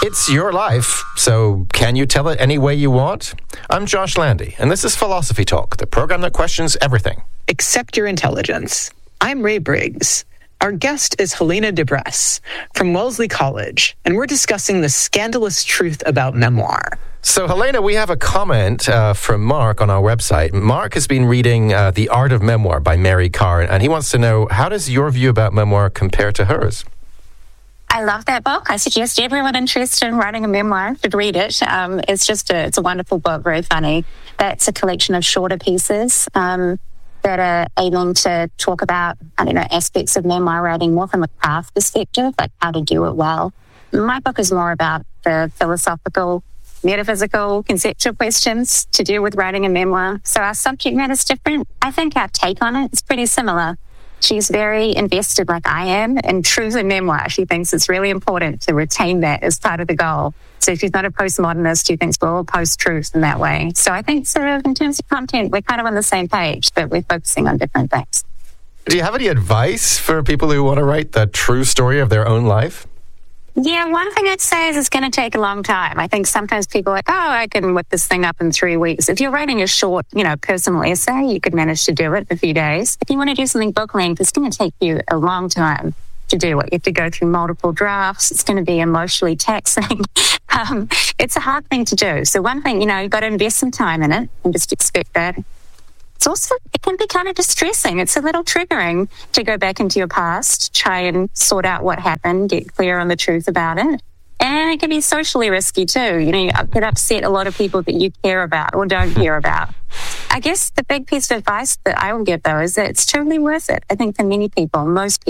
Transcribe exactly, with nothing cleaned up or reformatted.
It's your life, so can you tell it any way you want? I'm Josh Landy, and this is Philosophy Talk, the program that questions everything. Accept your intelligence. I'm Ray Briggs. Our guest is Helena DeBress from Wellesley College, and we're discussing the scandalous truth about memoir. So, Helena, we have a comment uh, from Mark on our website. Mark has been reading uh, The Art of Memoir by Mary Karr, and he wants to know, how does your view about memoir compare to hers? I love that book. I suggest everyone interested in writing a memoir should read it. Um, it's just a, it's a wonderful book, very funny. That's a collection of shorter pieces um, that are aiming to talk about, I don't know, aspects of memoir writing more from a craft perspective, like how to do it well. My book is more about the philosophical, metaphysical, conceptual questions to do with writing a memoir. So our subject matter is different. I think our take on it is pretty similar. She's very invested, like I am, in truth and memoir. She thinks it's really important to retain that as part of the goal. So she's not a postmodernist who thinks we're all post-truth in that way. So I think sort of in terms of content, we're kind of on the same page, but we're focusing on different things. Do you have any advice for people who want to write the true story of their own life? Yeah, one thing I'd say is it's going to take a long time. I think sometimes people are like, oh, I can whip this thing up in three weeks. If you're writing a short, you know, personal essay, you could manage to do it in a few days. If you want to do something book length, it's going to take you a long time to do it. You have to go through multiple drafts. It's going to be emotionally taxing. um, it's a hard thing to do. So one thing, you know, you've got to invest some time in it and just expect that. It's also, it can be kind of distressing. It's a little triggering to go back into your past, try and sort out what happened, get clear on the truth about it. And it can be socially risky too. You know, you could upset a lot of people that you care about or don't care about. I guess the big piece of advice that I will give though is that it's totally worth it. I think for many people, most people,